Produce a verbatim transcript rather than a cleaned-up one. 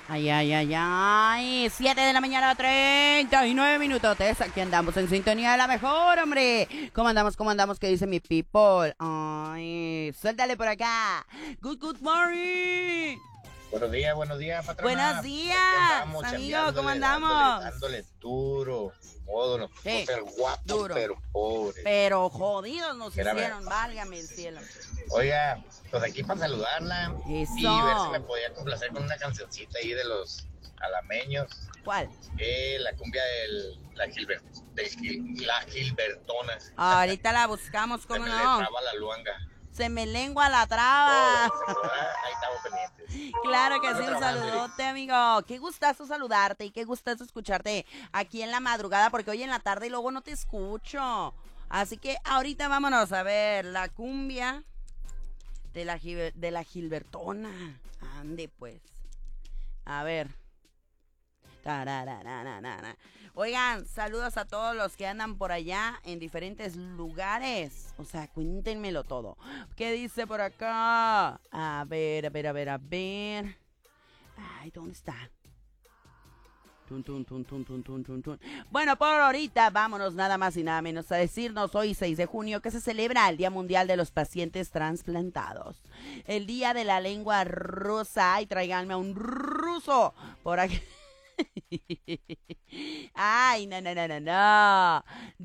Ay, ay, ay, ay. Siete de la mañana, treinta y nueve minutotes. Aquí andamos en sintonía de la mejor, hombre. ¿Cómo andamos? ¿Cómo andamos? ¿Qué dice mi people? Ay, suéltale por acá. Good, good morning. Buenos días, buenos días, patrona. Buenos días, Andamos, amigo. ¿Cómo chambeándole, andamos? Dándole, dándole duro. Ni modo, nos Sí, puso ser guapos, duro. pero pobres. Pero jodidos nos Mira, hicieron, mira. válgame el cielo. Oiga, pues aquí para saludarla Eso. y ver si me podía complacer con una cancioncita ahí de los alameños. ¿Cuál? Eh, la cumbia del, la, Gilbert, del Gil- la Gilbertona. Ahorita la buscamos, Se ¿cómo me le no? traba la luanga. Se me lengua la traba. Todo, se me va, ahí estamos pendientes. Claro que Ando sí, un trabajando, saludote, amigo. Qué gustazo saludarte y qué gustazo escucharte aquí en la madrugada, porque hoy en la tarde y luego no te escucho. Así que ahorita vámonos a ver la cumbia de la, Gil- de la Gilbertona. Ande, pues. A ver. Tararararara. Oigan, saludos a todos los que andan por allá en diferentes lugares. O sea, cuéntenmelo todo. ¿Qué dice por acá? A ver, a ver, a ver, a ver. Ay, ¿dónde está? Tun, tun, tun, tun, tun, tun, tun, tun. Bueno, por ahorita vámonos nada más y nada menos a decirnos hoy seis de junio que se celebra el Día Mundial de los Pacientes Transplantados. El Día de la Lengua Rusa. Y tráiganme a un ruso por aquí. Ay, no, no, no, no, no.